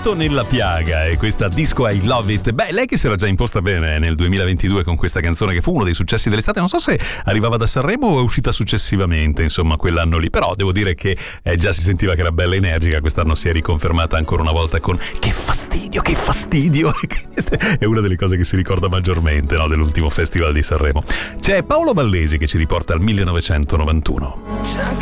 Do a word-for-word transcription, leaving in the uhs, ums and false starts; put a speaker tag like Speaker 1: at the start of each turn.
Speaker 1: Dito nella piaga e questa Disco I Love It. Beh, lei che si era già imposta bene nel duemilaventidue con questa canzone che fu uno dei successi dell'estate, non so se arrivava da Sanremo o è uscita successivamente, insomma quell'anno lì, però devo dire che eh, già si sentiva che era bella energica. Quest'anno si è riconfermata ancora una volta con che fastidio, che fastidio. È una delle cose che si ricorda maggiormente, no, dell'ultimo festival di Sanremo. C'è Paolo Ballesi che ci riporta al millenovecentonovantuno.
Speaker 2: C'è anche